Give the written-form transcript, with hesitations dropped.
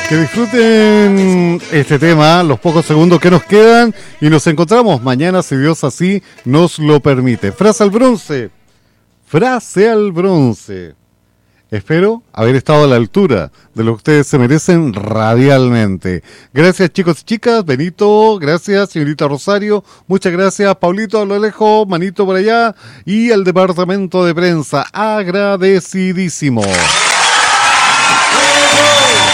Que disfruten este tema, los pocos segundos que nos quedan, y nos encontramos mañana, si Dios así nos lo permite. Frase al bronce. Frase al bronce. Espero haber estado a la altura de lo que ustedes se merecen radialmente. Gracias, chicos y chicas. Benito, gracias, señorita Rosario. Muchas gracias, Paulito, a lo lejos, manito por allá. Y el departamento de prensa, agradecidísimo.